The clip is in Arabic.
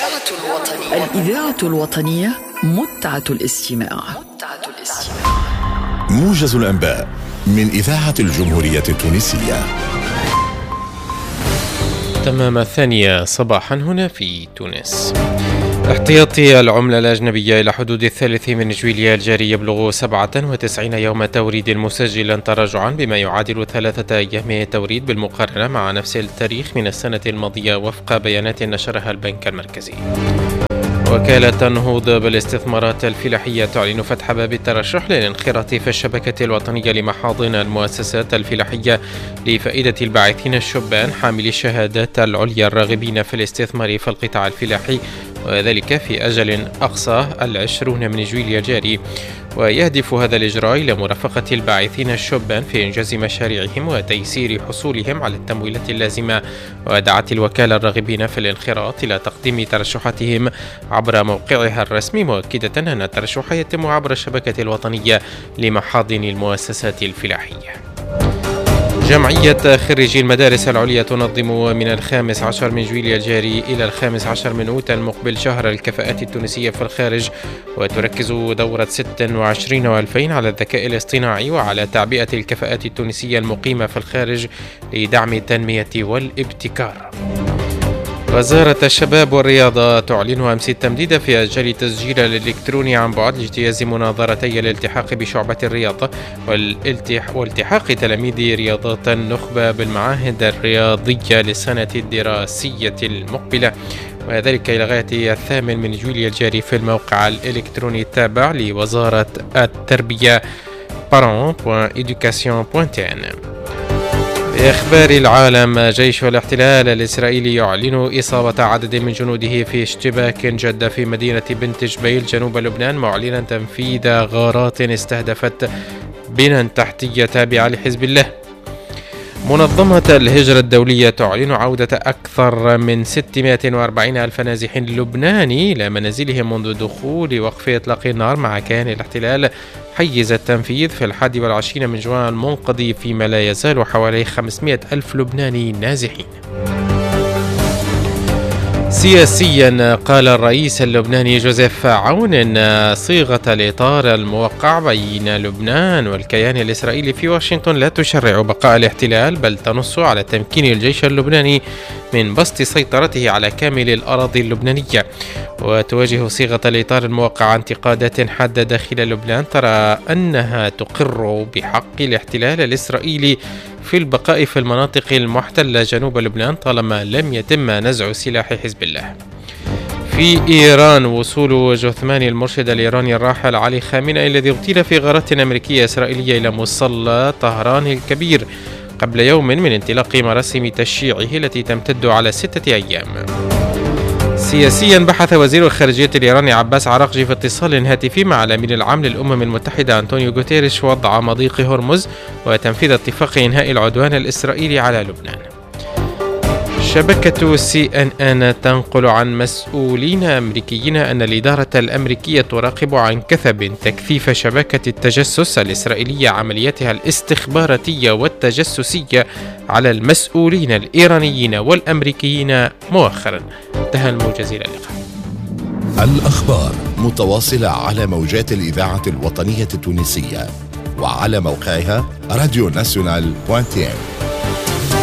الإذاعة الوطنية متعة الاستماع. موجز الأنباء من إذاعة الجمهورية التونسية. تمام 8 صباحا هنا في تونس. احتياطي العملة الأجنبية إلى حدود 3 من جويلية الجاري يبلغ 97 يوم توريد مسجلا تراجعا بما يعادل 3 أيام توريد بالمقارنة مع نفس التاريخ من السنة الماضية وفق بيانات نشرها البنك المركزي. وكالة النهوض بالاستثمارات الفلاحية تعلن فتح باب الترشح للانخراط في الشبكة الوطنية لمحاضن المؤسسات الفلاحية لفائدة الباعثين الشبان حاملي الشهادات العليا الراغبين في الاستثمار في القطاع الفلاحي، وذلك في أجل أقصى 20 من جويلية الجاري. ويهدف هذا الإجراء إلى مرافقة الباعثين الشبان في إنجاز مشاريعهم وتيسير حصولهم على التمويلات اللازمة. ودعت الوكالة الراغبين في الانخراط إلى تقديم ترشحاتهم عبر موقعها الرسمي، مؤكدة أن الترشح يتم عبر الشبكة الوطنية لمحاضن المؤسسات الفلاحية. جمعية خريجي المدارس العليا تنظم من 15 من جويلية الجاري إلى 15 من أوت المقبل شهر الكفاءات التونسية في الخارج، وتركز دورة 26 و2000 على الذكاء الاصطناعي وعلى تعبئة الكفاءات التونسية المقيمة في الخارج لدعم التنمية والابتكار. وزارة الشباب والرياضة تعلن أمس التمديد في أجل التسجيل الإلكتروني عن بعد لاجتياز مناظرتي الالتحاق بشعبة الرياضة والالتحاق تلاميذ رياضات النخبة بالمعاهد الرياضية للسنة الدراسية المقبلة، وذلك إلى غاية 8 من جويلية الجاري في الموقع الإلكتروني التابع لوزارة التربية parents.education.tn. بإخبار العالم، جيش الاحتلال الإسرائيلي يعلن إصابة عدد من جنوده في اشتباك جد في مدينة بنت جبيل جنوب لبنان، معلنا تنفيذ غارات استهدفت بنى تحتية تابعة لحزب الله. منظمة الهجرة الدولية تعلن عودة أكثر من 640 ألف نازح لبناني إلى منازلهم منذ دخول وقف إطلاق النار مع كيان الاحتلال حيز التنفيذ في 21 من جوان المنقضي، فيما لا يزال حوالي 500 ألف لبناني نازحين. سياسيا، قال الرئيس اللبناني جوزيف عون إن صيغة الإطار الموقع بين لبنان والكيان الإسرائيلي في واشنطن لا تشرع بقاء الاحتلال، بل تنص على تمكين الجيش اللبناني من بسط سيطرته على كامل الأراضي اللبنانية. وتواجه صيغة الإطار الموقع انتقادات حادة داخل لبنان ترى أنها تقر بحق الاحتلال الإسرائيلي في البقاء في المناطق المحتلة جنوب لبنان طالما لم يتم نزع سلاح حزب الله. في إيران، وصول جثمان المرشد الإيراني الراحل علي خامنئي الذي اغتيل في غارات أمريكية إسرائيلية إلى مصلى طهران الكبير قبل يوم من انطلاق مراسم تشييعه التي تمتد على 6 أيام. سياسيا، بحث وزير الخارجية الإيراني عباس عراقجي في اتصال هاتفي مع الأمين العام للأمم المتحدة أنطونيو غوتيريش وضع مضيق هرمز وتنفيذ اتفاق إنهاء العدوان الإسرائيلي على لبنان. شبكة CNN تنقل عن مسؤولين أمريكيين أن الإدارة الأمريكية تراقب عن كثب تكثيف شبكة التجسس الإسرائيلية عملياتها الاستخباراتية والتجسسية على المسؤولين الإيرانيين والأمريكيين مؤخرا. انتهى الموجز، إلى اللقاء. الأخبار متواصلة على موجات الإذاعة الوطنية التونسية وعلى موقعها radionational.tn.